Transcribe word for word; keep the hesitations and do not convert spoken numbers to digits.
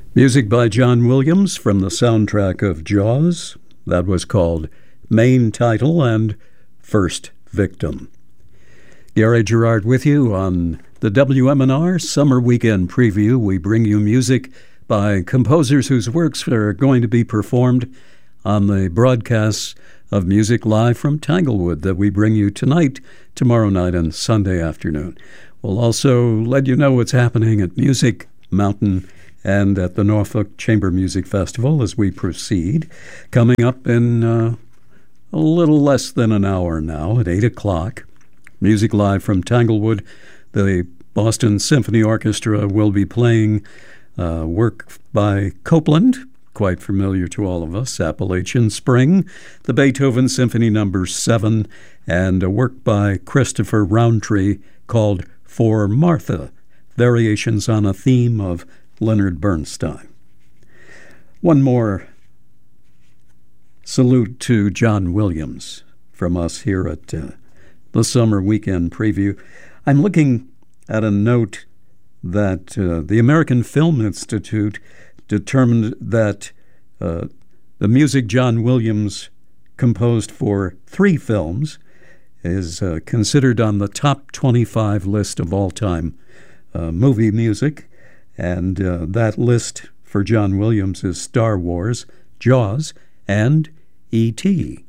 Music by John Williams from the soundtrack of Jaws. That was called Main Title and First Victim. Gary Gerard with you on the W M N R Summer Weekend Preview. We bring you music by composers whose works are going to be performed on the broadcasts of Music Live from Tanglewood that we bring you tonight, tomorrow night, and Sunday afternoon. We'll also let you know what's happening at Music Mountain and at the Norfolk Chamber Music Festival as we proceed. Coming up in uh, a little less than an hour now at eight o'clock, Music Live from Tanglewood. The Boston Symphony Orchestra will be playing uh, work by Copland, quite familiar to all of us, Appalachian Spring, the Beethoven Symphony Number seven, and a work by Christopher Roundtree called For Martha, variations on a theme of Leonard Bernstein. One more salute to John Williams from us here at uh, the Summer Weekend Preview. I'm looking at a note that uh, the American Film Institute determined that uh, the music John Williams composed for three films is uh, considered on the top twenty-five list of all-time uh, movie music. And uh, that list for John Williams is Star Wars, Jaws, and E T